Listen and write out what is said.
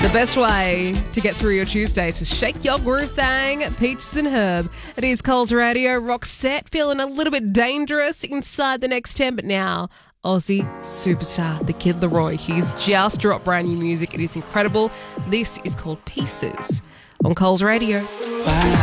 The best way to get through your Tuesday to shake your groove thing, Peaches and Herb. It is Coles Radio. Roxette feeling a little bit dangerous inside the next 10, but now Aussie superstar, the Kid Laroi. He's just dropped brand new music. It is incredible. This is called Pieces on Coles Radio. Wow.